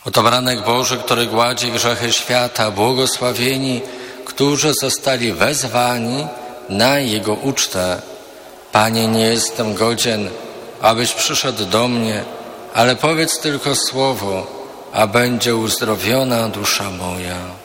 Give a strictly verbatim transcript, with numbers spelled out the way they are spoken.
Oto baranek Boży, który gładzi grzechy świata, błogosławieni, którzy zostali wezwani na Jego ucztę. Panie, nie jestem godzien, abyś przyszedł do mnie, ale powiedz tylko słowo, a będzie uzdrowiona dusza moja.